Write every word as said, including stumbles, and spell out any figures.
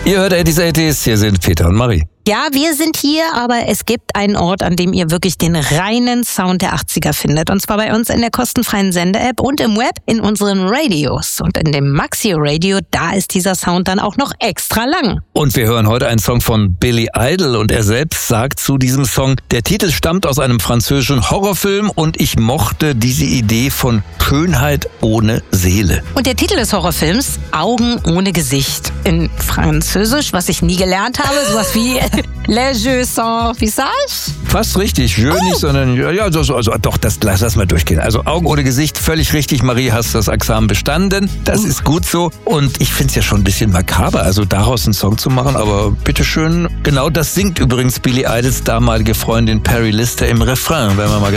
Ihr hört Eddies Eddies, hier sind Peter und Marie. Ja, wir sind hier, aber es gibt einen Ort, an dem ihr wirklich den reinen Sound der achtziger findet. Und zwar bei uns in der kostenfreien Sende-App und im Web in unseren Radios. Und in dem Maxi-Radio, da ist dieser Sound dann auch noch extra lang. Und wir hören heute einen Song von Billy Idol und er selbst sagt zu diesem Song, der Titel stammt aus einem französischen Horrorfilm und ich mochte diese Idee von Schönheit ohne Seele. Und der Titel des Horrorfilms, Augen ohne Gesicht. In Französisch, was ich nie gelernt habe, sowas wie Les yeux sans visage. Fast richtig, je Oh. nicht, sondern ja, also, also, also doch, das lass, lass mal durchgehen. Also Augen ohne Gesicht, völlig richtig. Marie, hast das Examen bestanden. Das ist gut so. Und ich finde es ja schon ein bisschen makaber, also daraus einen Song zu machen. Aber bitteschön, genau das singt übrigens Billy Idols damalige Freundin Perry Lister im Refrain, wenn man mal